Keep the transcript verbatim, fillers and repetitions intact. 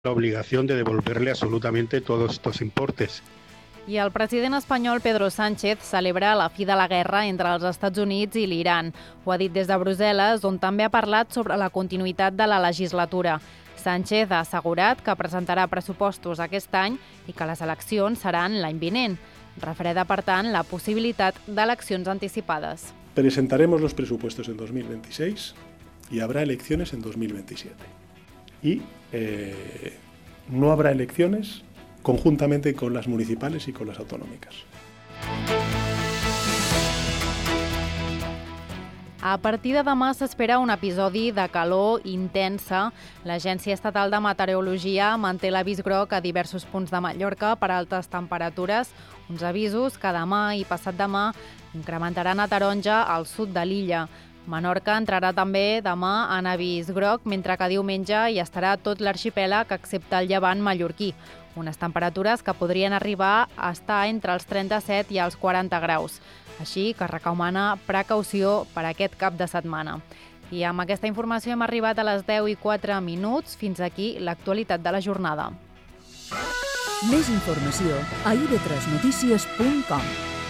la obligación de devolverle absolutamente todos estos importes. I el president espanyol Pedro Sánchez celebra la fi de la guerra entre els Estats Units i l'Iran. Ho ha dit des de Brussel·les, on també ha parlat sobre la continuïtat de la legislatura. Sánchez ha assegurat que presentarà pressupostos aquest any i que les eleccions seran l'any vinent. Refreda, per tant, la possibilitat d'eleccions anticipades. Presentaremos los presupuestos en dos mil veintiséis y habrá elecciones en dos mil veintisiete. Y eh, no habrá elecciones conjuntamente con las municipales y con las autonómicas. A partir de demà s'espera un episodi de calor intensa. L'Agència Estatal de Meteorologia manté l'avís groc a diversos punts de Mallorca per altes temperatures, uns avisos que demà i passat demà incrementaran a taronja al sud de l'illa. Menorca entrarà també demà en avís groc, mentre que diumenge hi estarà tot l'arxipèlag excepte el llevant mallorquí, unes temperatures que podrien arribar a estar entre els trenta-set i els quaranta graus. Així que recomana precaució per aquest cap de setmana. I amb aquesta informació hem arribat a les deu i quatre minuts. Fins aquí l'actualitat de la jornada. Més informació a i ve tres notícies punt com.